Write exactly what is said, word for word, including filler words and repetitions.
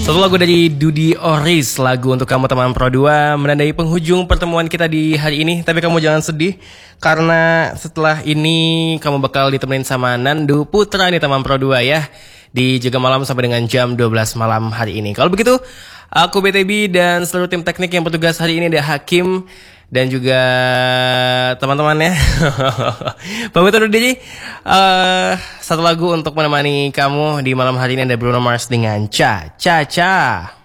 Satu lagu dari Dudy Oris, lagu untuk kamu teman Pro dua, menandai penghujung pertemuan kita di hari ini. Tapi kamu jangan sedih, karena setelah ini kamu bakal ditemenin sama Nandu Putra nih teman Pro dua ya, di Jaga Malam sampai dengan jam dua belas malam hari ini. Kalau begitu, aku B T B dan seluruh tim teknik yang bertugas hari ini, ada Hakim dan juga teman-teman ya. Pamit undur diri. uh, Satu lagu untuk menemani kamu di malam hari ini, ada Bruno Mars dengan Cha Cha Cha.